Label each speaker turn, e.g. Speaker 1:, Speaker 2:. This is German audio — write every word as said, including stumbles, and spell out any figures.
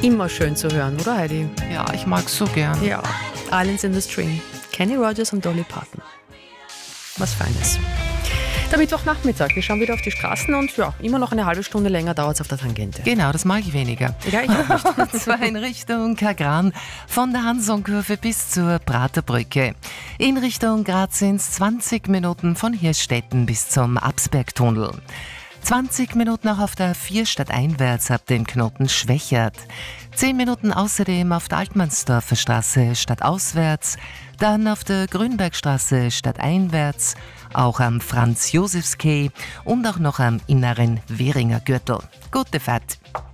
Speaker 1: Immer schön zu hören, oder Heidi?
Speaker 2: Ja, ich mag's so gern.
Speaker 1: Ja. Islands in the Stream. Kenny Rogers und Dolly Parton. Was Feines. Der Mittwochnachmittag, wir schauen wieder auf die Straßen und ja, immer noch eine halbe Stunde länger dauert es auf der Tangente.
Speaker 2: Genau, das mag ich weniger.
Speaker 1: Ja, ich auch nicht.
Speaker 2: Und zwar in Richtung Kagran, von der Hansonkurve bis zur Praterbrücke. In Richtung Graz sind es zwanzig Minuten von Hirschstetten bis zum Absbergtunnel. zwanzig Minuten auch auf der vier stadteinwärts ab dem Knoten Schwächert. zehn Minuten außerdem auf der Altmannsdorfer Straße stadtauswärts, dann auf der Grünbergstraße stadteinwärts, auch am Franz-Josefs-Quai und auch noch am inneren Währinger Gürtel. Gute Fahrt!